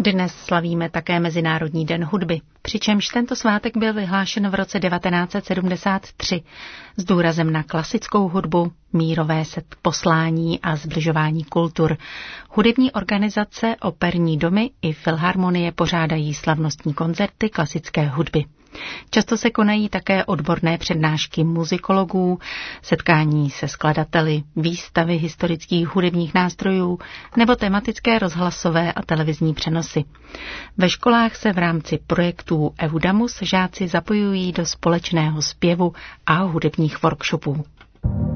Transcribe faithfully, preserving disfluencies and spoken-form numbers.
Dnes slavíme také Mezinárodní den hudby, přičemž tento svátek byl vyhlášen v roce devatenáct set sedmdesát tři s důrazem na klasickou hudbu, mírové set poslání a zbližování kultur. Hudební organizace, operní domy i filharmonie pořádají slavnostní koncerty klasické hudby. Často se konají také odborné přednášky muzikologů, setkání se skladateli, výstavy historických hudebních nástrojů nebo tematické rozhlasové a televizní přenosy. Ve školách se v rámci projektů Eudamus žáci zapojují do společného zpěvu a hudebních workshopů.